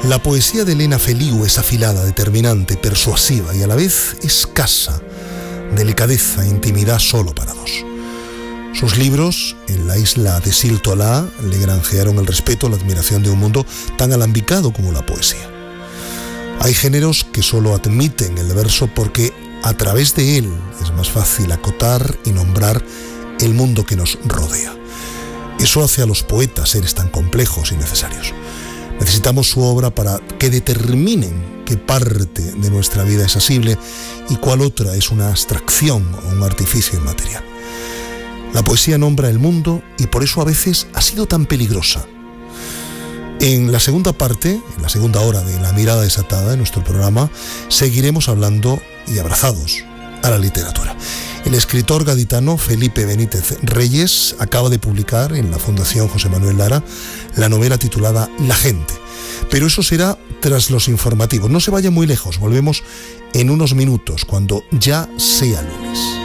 La poesía de Elena Feliu es afilada, determinante, persuasiva y a la vez escasa, delicadeza, intimidad solo para dos. Sus libros, en la isla de Siltolá, le granjearon el respeto, la admiración de un mundo tan alambicado como la poesía. Hay géneros que solo admiten el verso porque a través de él es más fácil acotar y nombrar el mundo que nos rodea. Eso hace a los poetas seres tan complejos y necesarios. Necesitamos su obra para que determinen qué parte de nuestra vida es asible y cuál otra es una abstracción o un artificio inmaterial. La poesía nombra el mundo y por eso a veces ha sido tan peligrosa. En la segunda parte, en la segunda hora de La Mirada Desatada, en nuestro programa, seguiremos hablando y abrazados a la literatura. El escritor gaditano Felipe Benítez Reyes acaba de publicar en la Fundación José Manuel Lara la novela titulada La gente. Pero eso será tras los informativos. No se vaya muy lejos, volvemos en unos minutos, cuando ya sea lunes.